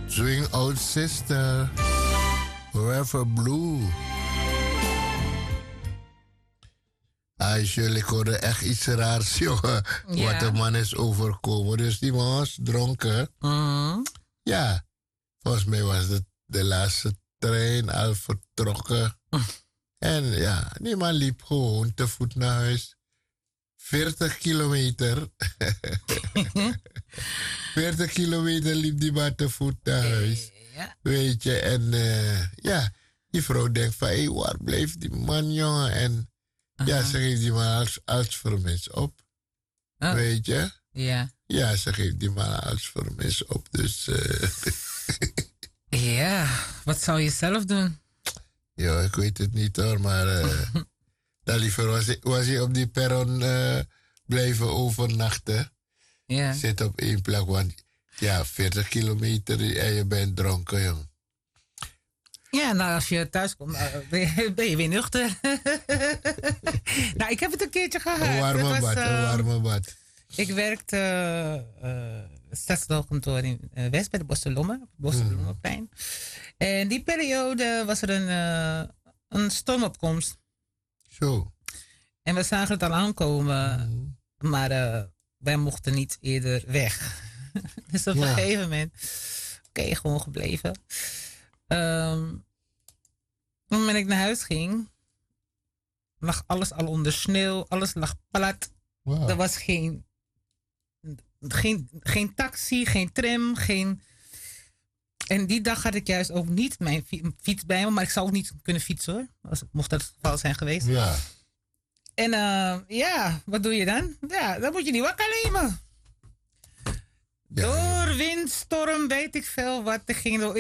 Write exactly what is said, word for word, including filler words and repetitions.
Swing Out Sister. Forever Blue. Ah, jullie horen echt iets raars, jongen. Ja. Wat de man is overkomen. Dus die man was dronken. Mm. Ja, volgens mij was het de laatste trein al vertrokken. Mm. En ja, die man liep gewoon te voet naar huis. veertig kilometer. veertig kilometer liep die man te voet naar huis. Ja. Weet je, en uh, ja, die vrouw denkt van, hé, hey, waar blijft die man, jongen? En uh-huh. ja, ze geeft die man als, als vermis op. Oh. Weet je? Ja. Ja, ze geeft die man als vermis op, dus... Uh, ja, wat zou je zelf doen? Ja, ik weet het niet hoor, maar... Uh, dan liever was hij, was hij op die perron uh, blijven overnachten. Ja. Zit op één plek, want ja, veertig kilometer en je bent dronken, jong. Ja, nou als je thuis komt, nou, ben, je, ben je weer nuchter. Nou, ik heb het een keertje gehad. Een warme was, bad, uh, een warme bad. Ik werkte uh, uh, stadsdeelkantoor in uh, West bij de Bosselommer, Bosselommerplein. Mm. En die periode was er een, uh, een stormopkomst. Zo. En we zagen het al aankomen, mm. maar uh, wij mochten niet eerder weg. Dus op ja. een gegeven moment, oké, okay, gewoon gebleven. Um, op het moment dat ik naar huis ging, lag alles al onder sneeuw, alles lag plat. Wow. Er was geen, geen, geen taxi, geen tram, geen... En die dag had ik juist ook niet mijn fiets bij me, maar ik zou ook niet kunnen fietsen hoor, als, mocht dat het geval zijn geweest. Ja. En uh, ja, wat doe je dan? Ja, dan moet je niet wakker nemen. Ja. Door wind, storm, weet ik veel wat. Er ging door